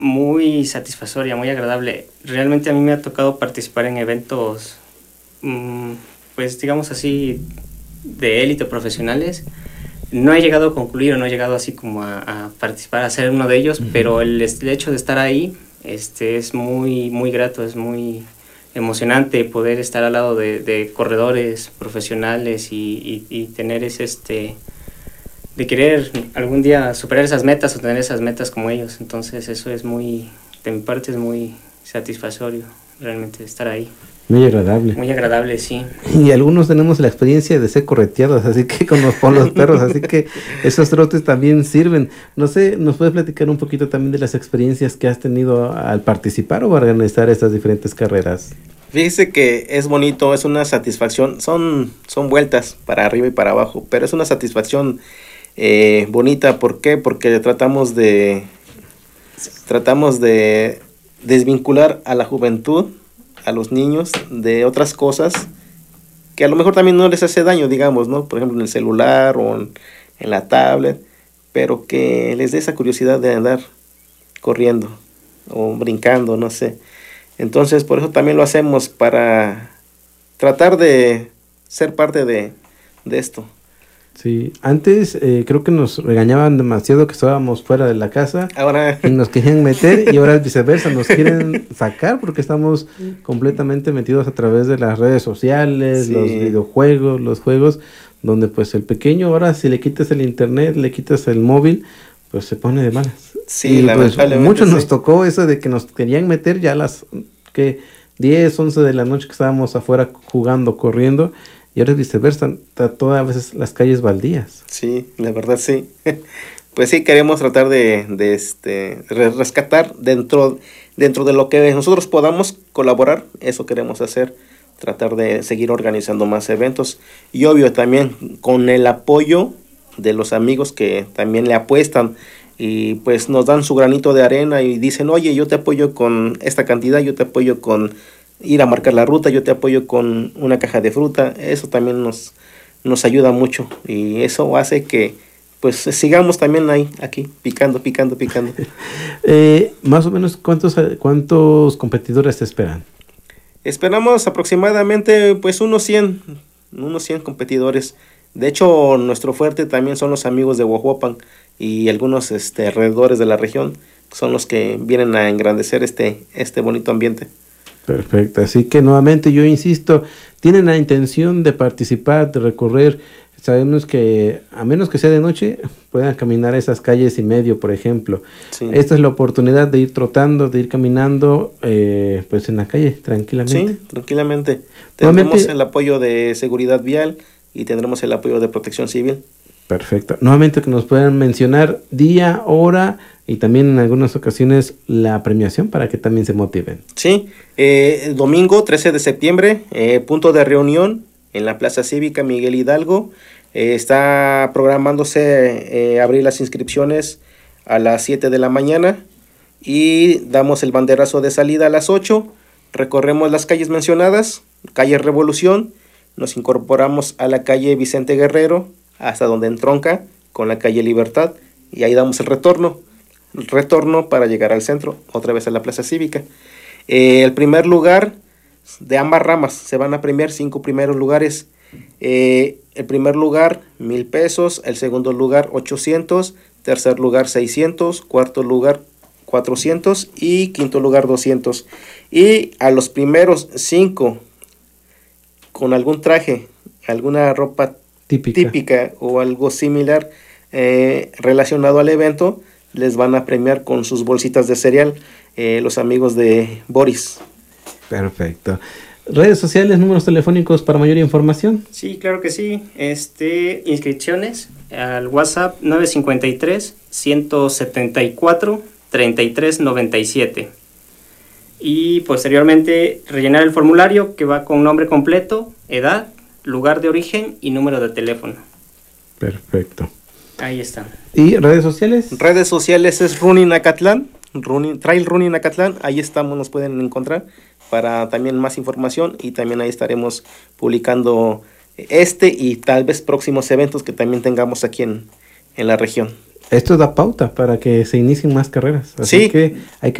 muy satisfactoria, muy agradable. Realmente a mí me ha tocado participar en eventos, pues digamos así, de élite profesionales. No he llegado a concluir o no he llegado así como a participar, a ser uno de ellos, pero el hecho de estar ahí es muy, muy grato, es muy emocionante poder estar al lado de corredores profesionales y tener de querer algún día superar esas metas o tener esas metas como ellos. Entonces eso es muy, de mi parte es muy satisfactorio realmente estar ahí. Muy agradable. Muy agradable, sí. Y algunos tenemos la experiencia de ser correteados, así que con los perros, así que esos trotes también sirven. No sé, ¿nos puedes platicar un poquito también de las experiencias que has tenido al participar o organizar estas diferentes carreras? Fíjese que es bonito, es una satisfacción, son vueltas para arriba y para abajo, pero es una satisfacción bonita. ¿Por qué? Porque tratamos de desvincular a la juventud, a los niños, de otras cosas que a lo mejor también no les hace daño, digamos, ¿no? Por ejemplo, en el celular o en la tablet, pero que les dé esa curiosidad de andar corriendo o brincando, no sé. Entonces, por eso también lo hacemos, para tratar de ser parte de esto. Sí, antes creo que nos regañaban demasiado que estábamos fuera de la casa Ahora y nos querían meter, y ahora es viceversa, nos quieren sacar porque estamos completamente metidos a través de las redes sociales, sí, los videojuegos, los juegos, donde pues el pequeño ahora, si le quitas el internet, le quitas el móvil, pues se pone de malas. Sí, y pues muchos sí. Nos tocó eso de que nos querían meter ya a las 10, 11 de la noche que estábamos afuera jugando, corriendo. Y ahora es viceversa, todas veces las calles baldías. Sí, la verdad sí. Pues sí, queremos tratar de rescatar dentro de lo que nosotros podamos colaborar, eso queremos hacer, tratar de seguir organizando más eventos. Y obvio también con el apoyo de los amigos que también le apuestan y pues nos dan su granito de arena y dicen, oye, yo te apoyo con esta cantidad, yo te apoyo con ir a marcar la ruta, yo te apoyo con una caja de fruta. Eso también nos ayuda mucho y eso hace que pues sigamos también aquí picando. Más o menos ¿cuántos competidores te esperan? Esperamos aproximadamente pues unos 100 competidores. De hecho, nuestro fuerte también son los amigos de Huajuapan y algunos alrededores de la región, son los que vienen a engrandecer este bonito ambiente. Perfecto, así que nuevamente yo insisto, tienen la intención de participar, de recorrer, sabemos que a menos que sea de noche, puedan caminar esas calles y medio, por ejemplo. Sí. Esta es la oportunidad de ir trotando, de ir caminando, pues en la calle, tranquilamente. Sí, tranquilamente. Tendremos el apoyo de seguridad vial y tendremos el apoyo de protección civil. Perfecto. Nuevamente que nos puedan mencionar día, hora y también en algunas ocasiones la premiación para que también se motiven. Sí, domingo 13 de septiembre, punto de reunión en la Plaza Cívica Miguel Hidalgo. Está programándose abrir las inscripciones a las 7 de la mañana y damos el banderazo de salida a las 8. Recorremos las calles mencionadas, calle Revolución, nos incorporamos a la calle Vicente Guerrero hasta donde entronca con la calle Libertad y ahí damos el retorno para llegar al centro, otra vez a la Plaza Cívica. El primer lugar de ambas ramas, se van a premiar 5 primeros lugares. El primer lugar 1,000 pesos, el segundo lugar 800, tercer lugar 600, cuarto lugar 400 y quinto lugar 200. Y a los primeros 5 con algún traje, alguna ropa típica o algo similar relacionado al evento, les van a premiar con sus bolsitas de cereal los amigos de Boris. Perfecto. ¿Redes sociales, números telefónicos para mayor información? Sí, claro que sí. Inscripciones al WhatsApp 953-174-3397. Y posteriormente rellenar el formulario que va con nombre completo, edad, lugar de origen y número de teléfono. Perfecto. Ahí está. ¿Y redes sociales? Redes sociales es Running Acatlán, Trail Running Acatlán, ahí estamos, nos pueden encontrar para también más información y también ahí estaremos publicando y tal vez próximos eventos que también tengamos aquí en la región. Esto da pauta para que se inicien más carreras. Así Sí. que hay que